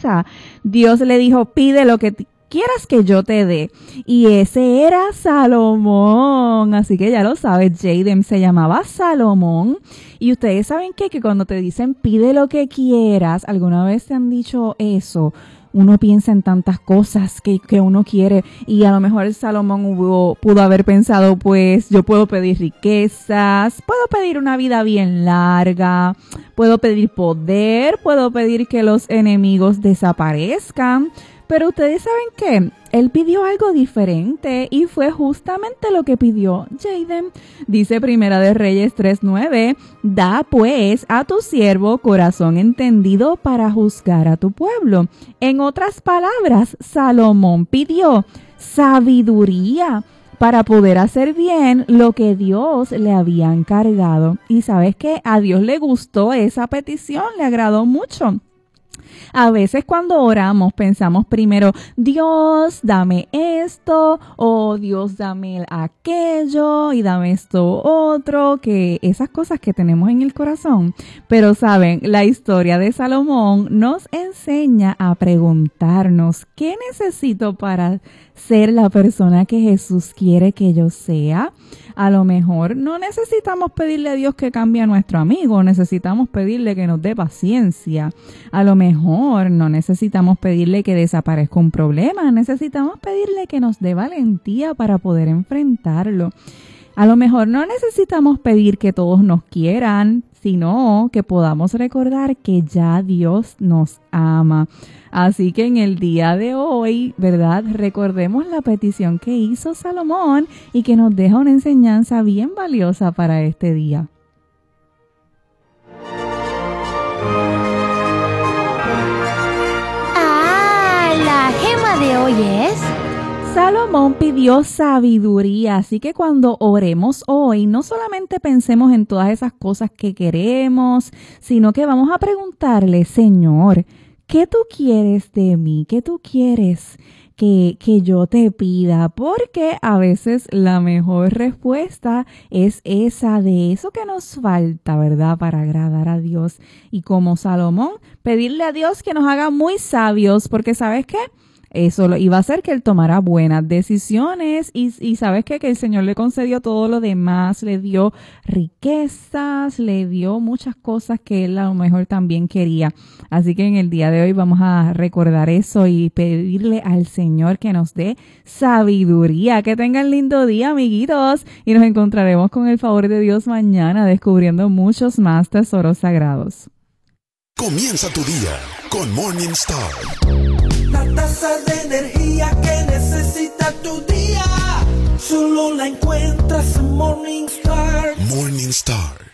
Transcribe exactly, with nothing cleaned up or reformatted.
riqueza. Dios le dijo, pide lo que quieras que yo te dé. Y ese era Salomón. Así que ya lo sabes, Jaden se llamaba Salomón. Y ustedes saben qué? Que cuando te dicen pide lo que quieras, ¿alguna vez te han dicho eso? Uno piensa en tantas cosas que, que uno quiere y a lo mejor Salomón hubo, pudo haber pensado, pues yo puedo pedir riquezas, puedo pedir una vida bien larga, puedo pedir poder, puedo pedir que los enemigos desaparezcan. Pero ustedes saben que él pidió algo diferente y fue justamente lo que pidió Jaden. Dice Primera de Reyes tres nueve, da pues a tu siervo corazón entendido para juzgar a tu pueblo. En otras palabras, Salomón pidió sabiduría para poder hacer bien lo que Dios le había encargado. Y sabes que a Dios le gustó esa petición, le agradó mucho. A veces cuando oramos pensamos primero, Dios, dame esto, o Dios, dame aquello, y dame esto otro, que esas cosas que tenemos en el corazón. Pero saben, la historia de Salomón nos enseña a preguntarnos, ¿qué necesito para ser la persona que Jesús quiere que yo sea? A lo mejor no necesitamos pedirle a Dios que cambie a nuestro amigo, necesitamos pedirle que nos dé paciencia. A lo mejor no necesitamos pedirle que desaparezca un problema, necesitamos pedirle que nos dé valentía para poder enfrentarlo. A lo mejor no necesitamos pedir que todos nos quieran, sino que podamos recordar que ya Dios nos ama. Así que en el día de hoy, ¿verdad? Recordemos la petición que hizo Salomón y que nos deja una enseñanza bien valiosa para este día. Ah, la gema de hoy es... Salomón pidió sabiduría, así que cuando oremos hoy, no solamente pensemos en todas esas cosas que queremos, sino que vamos a preguntarle, Señor, ¿qué tú quieres de mí? ¿Qué tú quieres que, que yo te pida? Porque a veces la mejor respuesta es esa de eso que nos falta, ¿verdad? Para agradar a Dios. Y como Salomón, pedirle a Dios que nos haga muy sabios, porque ¿sabes qué? Eso lo iba a hacer que él tomara buenas decisiones y, y ¿sabes qué? Que el Señor le concedió todo lo demás, le dio riquezas, le dio muchas cosas que él a lo mejor también quería. Así que en el día de hoy vamos a recordar eso y pedirle al Señor que nos dé sabiduría. Que tengan lindo día, amiguitos, y nos encontraremos con el favor de Dios mañana descubriendo muchos más tesoros sagrados. Comienza tu día con Morning Star. La taza de energía que necesita tu día, solo la encuentras en Morning Star. Morning Star.